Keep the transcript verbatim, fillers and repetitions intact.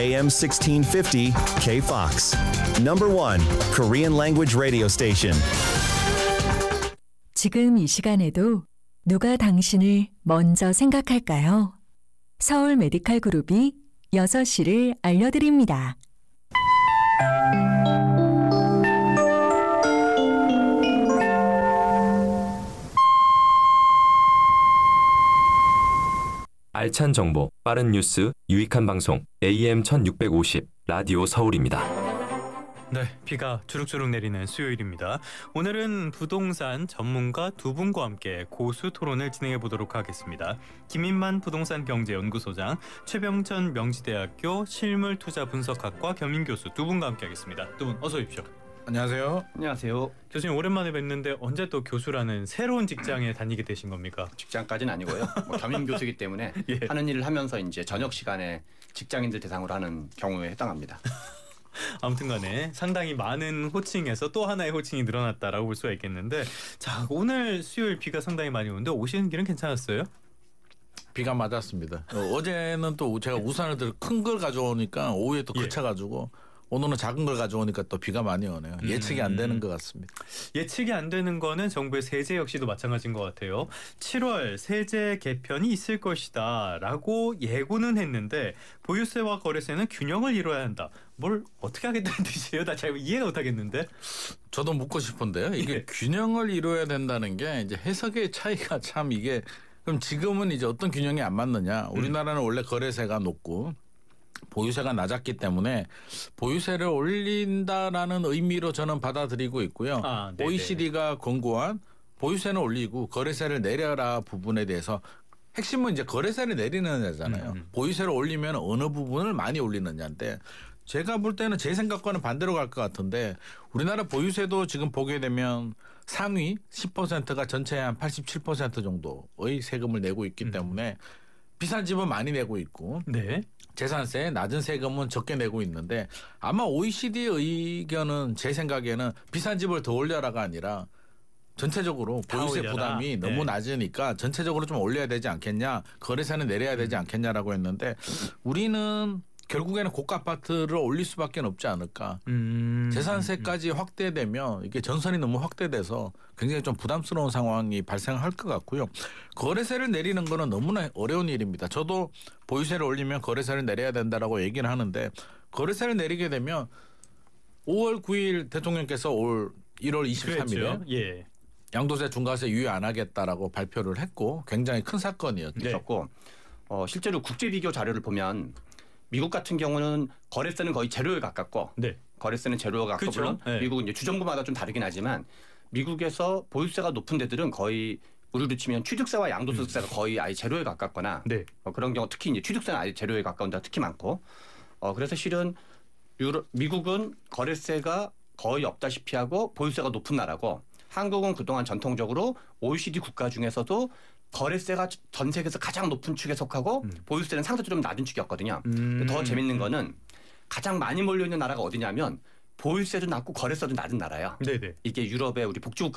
에이엠 sixteen fifty K-Fox. Number one Korean language radio station. 지금 이 시간에도 누가 당신을 먼저 생각할까요? 서울 메디칼 그룹이 여섯 시를 알려드립니다. 알찬 정보, 빠른 뉴스, 유익한 방송 에이엠 천육백오십 라디오 서울입니다. 네, 비가 주룩주룩 내리는 수요일입니다. 오늘은 부동산 전문가 두 분과 함께 고수 토론을 진행해 보도록 하겠습니다. 김인만 부동산 경제연구소장, 최병천 명지대학교 실물투자분석학과 겸임교수 두 분과 함께 하겠습니다. 두 분 어서 오십시오. 안녕하세요. 안녕하세요. 교수님 오랜만에 뵙는데 언제 또 교수라는 새로운 직장에 다니게 되신 겁니까? 직장까지는 아니고요. 뭐 겸임 교수이기 때문에 예. 하는 일을 하면서 이제 저녁 시간에 직장인들 대상으로 하는 경우에 해당합니다. 아무튼간에 상당히 많은 호칭에서 또 하나의 호칭이 늘어났다라고 볼 수가 있겠는데, 자 오늘 수요일 비가 상당히 많이 오는데 오시는 길은 괜찮았어요? 비가 맞았습니다. 어, 어제는 또 제가 우산을 들 큰 걸 가져오니까 오후에 또 예. 그쳐가지고 오늘은 작은 걸 가져오니까 또 비가 많이 오네요. 예측이 안 되는 것 같습니다. 예측이 안 되는 거는 정부의 세제 역시도 마찬가지인 것 같아요. 칠월 세제 개편이 있을 것이다 라고 예고는 했는데 보유세와 거래세는 균형을 이뤄야 한다. 뭘 어떻게 하겠다는 뜻이에요? 나 잘 이해가 못하겠는데. 저도 묻고 싶은데요. 이게 예. 균형을 이뤄야 된다는 게 이제 해석의 차이가 참 이게 그럼 지금은 이제 어떤 균형이 안 맞느냐. 우리나라는 원래 거래세가 높고 보유세가 낮았기 때문에 보유세를 올린다라는 의미로 저는 받아들이고 있고요. 아, 오이시디가 권고한 보유세는 올리고 거래세를 내려라 부분에 대해서 핵심은 이제 거래세를 내리는 데잖아요. 음. 보유세를 올리면 어느 부분을 많이 올리느냐인데 제가 볼 때는 제 생각과는 반대로 갈 것 같은데 우리나라 보유세도 지금 보게 되면 상위 십 퍼센트가 전체의 한 팔십칠 퍼센트 정도의 세금을 내고 있기 음. 때문에 비싼 집은 많이 내고 있고 네. 재산세 낮은 세금은 적게 내고 있는데 아마 오이시디의 의견은 제 생각에는 비싼 집을 더 올려라가 아니라 전체적으로 보유세 올려라. 부담이 너무 네. 낮으니까 전체적으로 좀 올려야 되지 않겠냐, 거래세는 내려야 되지 않겠냐라고 했는데 우리는 결국에는 고가 아파트를 올릴 수밖에 없지 않을까. 음. 재산세까지 확대되면 이게 전선이 너무 확대돼서 굉장히 좀 부담스러운 상황이 발생할 것 같고요. 거래세를 내리는 거는 너무나 어려운 일입니다. 저도 보유세를 올리면 거래세를 내려야 된다라고 얘기를 하는데 거래세를 내리게 되면 오월 구일 대통령께서 올 일월 이십삼일에 그랬죠. 예. 양도세 중과세 유예 안 하겠다라고 발표를 했고 굉장히 큰 사건이었죠. 네. 있었고 어, 실제로 국제 비교 자료를 보면 미국 같은 경우는 거래세는 거의 제로에 가깝고 네. 거래세는 제로가 가깝고 그쵸? 물론 네. 미국은 이제 주정부마다 좀 다르긴 하지만 미국에서 보유세가 높은 데들은 거의 우리로 치면 취득세와 양도소득세가 거의 아예 제로에 가깝거나 네. 어, 그런 경우 특히 이제 취득세는 아예 제로에 가까운 데가 특히 많고 어, 그래서 실은 유로, 미국은 거래세가 거의 없다시피 하고 보유세가 높은 나라고 한국은 그동안 전통적으로 오이시디 국가 중에서도 거래세가 전 세계에서 가장 높은 축에 속하고 음. 보유세는 상대적으로 좀 낮은 축이었거든요. 음. 더 재밌는 거는 가장 많이 몰려있는 나라가 어디냐면 보유세도 낮고 거래세도 낮은 나라예요. 네네. 이게 유럽의 우리 복지국가